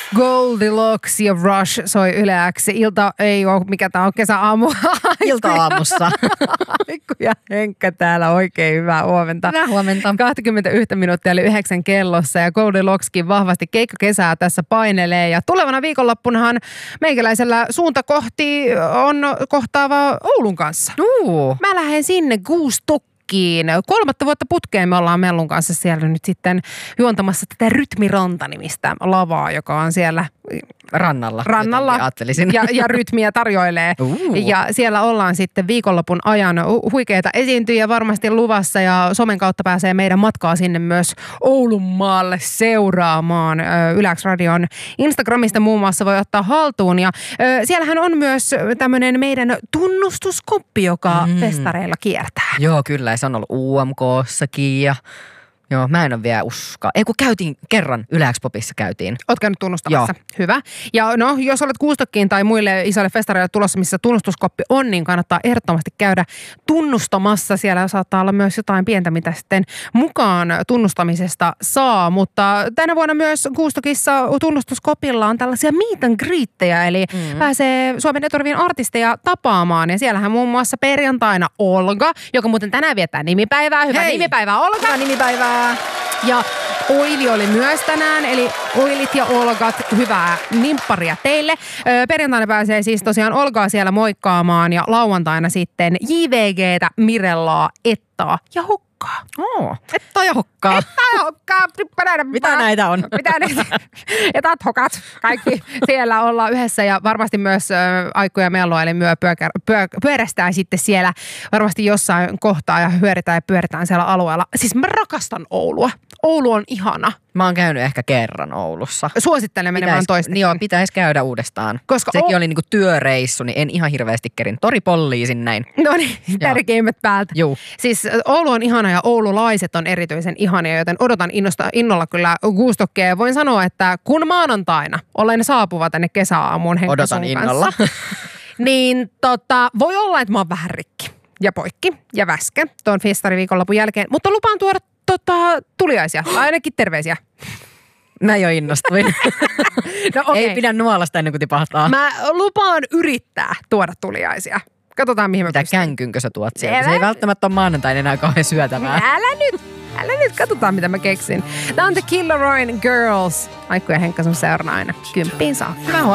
Goldilocks ja Rush soi Yle X. Ilta ei ole, mikä tää on, kesäaamu. Ilta-aamussa. Mikku ja Henkka täällä, oikein hyvää huomenta. Hyvää huomenta. 21 minuuttia eli 9 kellossa ja Goldilockskin vahvasti keikkakesää tässä painelee. Ja tulevana viikonloppunahan meikäläisellä suunta kohti on kohtaava Oulun kanssa. Mä lähden sinne Goostokkiin. 3 vuotta putkeen me ollaan Mellun kanssa siellä nyt sitten juontamassa tätä Rytmiranta-nimistä lavaa, joka on siellä Rannalla ja rytmiä tarjoilee. Ja siellä ollaan sitten viikonlopun ajan huikeita esiintyjiä varmasti luvassa ja somen kautta pääsee meidän matkaa sinne myös Oulunmaalle seuraamaan. Yle X Radion Instagramista muun muassa voi ottaa haltuun ja siellähän on myös tämmöinen meidän tunnustuskoppi, joka festareilla kiertää. Joo, kyllä. Se on ollut UMK:ssakin ja joo, mä en ole vielä uskoa. Ei kun käytiin kerran, Yle X-popissa käytiin. Oot käynyt tunnustamassa. Joo. Hyvä. Ja no, jos olet Goostokkiin tai muille isoille festareille tulossa, missä tunnustuskoppi on, niin kannattaa ehdottomasti käydä tunnustamassa. Siellä saattaa olla myös jotain pientä, mitä sitten mukaan tunnustamisesta saa. Mutta tänä vuonna myös Goostokissa tunnustuskopilla on tällaisia meet and greettejä, eli pääsee Suomen eturivien artisteja tapaamaan. Ja siellähän muun muassa perjantaina Olga, joka muuten tänään viettää nimipäivää. Hyvää nimipäivää, Olga! Hyvää nimipäivää! Ja Oili oli myös tänään, eli Oilit ja Olgat, hyvää nimpparia teille. Perjantaina pääsee siis tosiaan Olgaa siellä moikkaamaan ja lauantaina sitten JVGtä, Mirellaa, Ettaa ja Hokkaa. Ettaa ja Hokkaa. Mitä näitä on? Mitä näitä? Etat, Hokat, kaikki siellä ollaan yhdessä ja varmasti myös Aikku ja Mello, eli pyörästään sitten siellä varmasti jossain kohtaa ja hyöritään ja pyöritään siellä alueella. Siis mä rakastan Oulua. Oulu on ihana. Mä oon käynyt ehkä kerran Oulussa. Suosittelen menemään toistakin. Niin joo, pitäisi käydä uudestaan. Koska sekin oli niinku työreissu, niin en ihan hirveästi kerin toripolliisin näin. No niin, tärkeimmät päältä. Juu. Siis Oulu on ihana ja oululaiset on erityisen ihania, joten odotan innolla kyllä Goostokkia. Voin sanoa, että kun maanantaina olen saapuva tänne kesäaamuun Henkka sun kanssa. Odotan innolla. Niin voi olla, että mä oon vähän rikki ja poikki ja väskä tuon festariviikonlopun jälkeen, mutta lupaan tuoda tuliaisia, ainakin terveisiä. Mä jo innostuin. No, okay. Ei pidä nuolasta ennen kuin tipahtaa. Mä lupaan yrittää tuoda tuliaisia. Katsotaan mihin mä pystyn. Mitä känkynkö sä tuot sieltä? Se ei välttämättä ole maanantaina enää kauhean syötävää. Älä nyt, katsotaan mitä mä keksin. Tää on The Killaroyn Girls. Aikku ja Henkka sun seurana aina 10 saakka.